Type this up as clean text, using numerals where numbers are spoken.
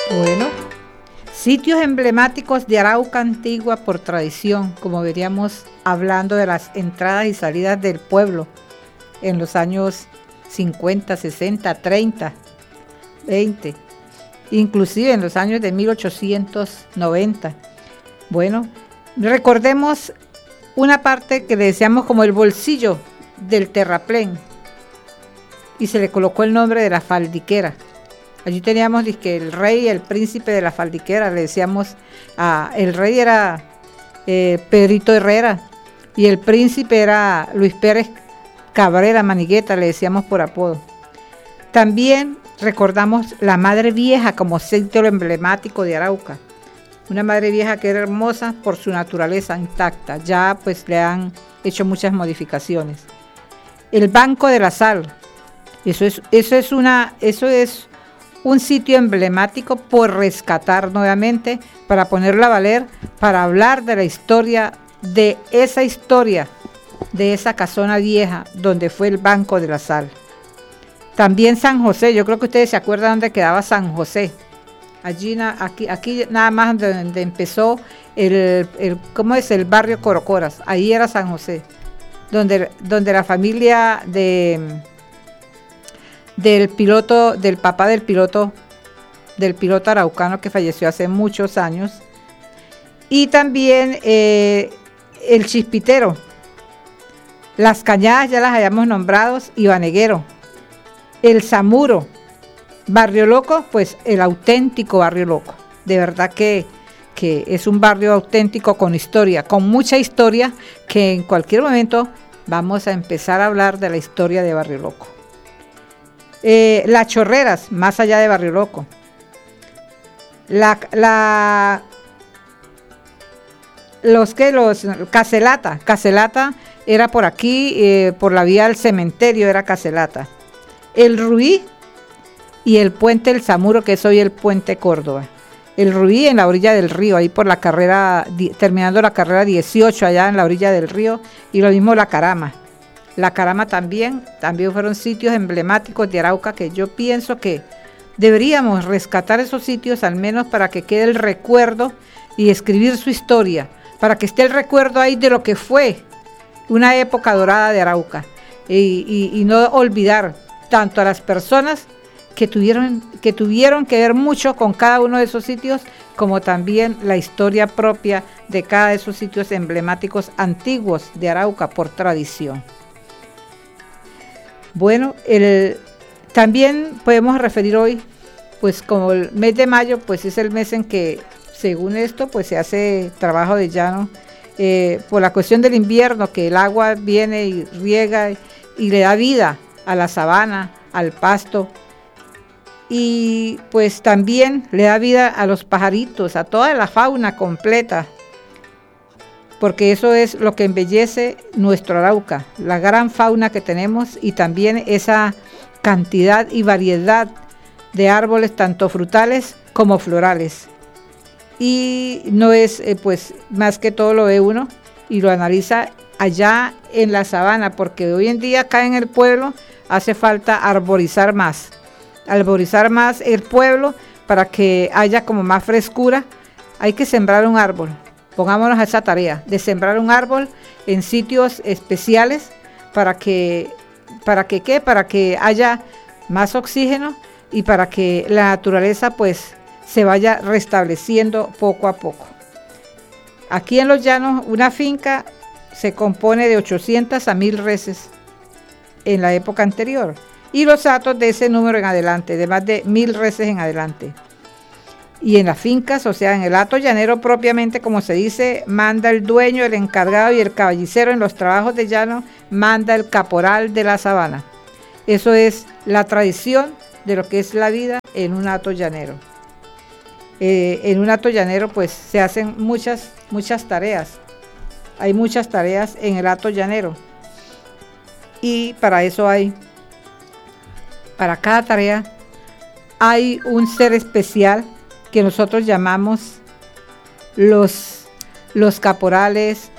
Bueno, sitios emblemáticos de Arauca Antigua por tradición, como veríamos hablando de las entradas y salidas del pueblo en los años 50, 60, 30, 20, inclusive en los años de 1890. Bueno, recordemos una parte que le decíamos como el bolsillo del terraplén y se le colocó el nombre de la faldiquera. Allí teníamos que el rey y el príncipe de la faldiquera, le decíamos, el rey era Pedrito Herrera y el príncipe era Luis Pérez Cabrera Manigueta, le decíamos por apodo. También recordamos la Madre Vieja como sitio emblemático de Arauca. Una Madre Vieja que era hermosa por su naturaleza intacta, ya pues le han hecho muchas modificaciones. El Banco de la Sal, eso es un sitio emblemático por rescatar nuevamente, para ponerlo a valer, para hablar de la historia, de esa casona vieja donde fue el Banco de la Sal. También San José, yo creo que ustedes se acuerdan dónde quedaba San José. Allí, aquí nada más donde empezó ¿cómo es? El barrio Corocoras, ahí era San José, donde la familia del papá del piloto araucano que falleció hace muchos años, y también el Chispitero, Las Cañadas ya las habíamos nombrado, y Baneguero, el Zamuro, Barrio Loco, pues el auténtico Barrio Loco, de verdad que es un barrio auténtico con historia, con mucha historia, que en cualquier momento vamos a empezar a hablar de la historia de Barrio Loco. Las Chorreras, más allá de Barrio Loco. Caselata era por aquí, por la vía del cementerio era Caselata. El Ruí y el puente El Zamuro, que es hoy el puente Córdoba. El Ruí en la orilla del río, ahí por la carrera, terminando la carrera 18, allá en la orilla del río, y lo mismo La Carama. La Carama también fueron sitios emblemáticos de Arauca, que yo pienso que deberíamos rescatar esos sitios, al menos para que quede el recuerdo y escribir su historia, para que esté el recuerdo ahí de lo que fue una época dorada de Arauca, y no olvidar tanto a las personas que tuvieron que ver mucho con cada uno de esos sitios, como también la historia propia de cada de esos sitios emblemáticos antiguos de Arauca por tradición. Bueno, también podemos referir hoy, pues como el mes de mayo, pues es el mes en que, según esto, pues se hace trabajo de llano, por la cuestión del invierno, que el agua viene y riega y le da vida a la sabana, al pasto, y pues también le da vida a los pajaritos, a toda la fauna completa, porque eso es lo que embellece nuestro Arauca, la gran fauna que tenemos, y también esa cantidad y variedad de árboles, tanto frutales como florales. Y no es pues más que todo lo ve uno y lo analiza allá en la sabana, porque hoy en día acá en el pueblo hace falta arborizar más el pueblo para que haya como más frescura. Hay que sembrar un árbol. Pongámonos a esa tarea de sembrar un árbol en sitios especiales para que haya más oxígeno y para que la naturaleza pues se vaya restableciendo poco a poco. Aquí en los llanos, una finca se compone de 800 a 1000 reses en la época anterior, y los hatos de ese número en adelante, de más de 1000 reses en adelante. Y en las fincas, o sea, en el hato llanero propiamente, como se dice, manda el dueño, el encargado y el caballicero. En los trabajos de llano manda el caporal de la sabana. Eso es la tradición de lo que es la vida en un hato llanero. En un hato llanero pues se hacen muchas tareas. Hay muchas tareas en el hato llanero. Y para eso para cada tarea hay un ser especial que nosotros llamamos los caporales,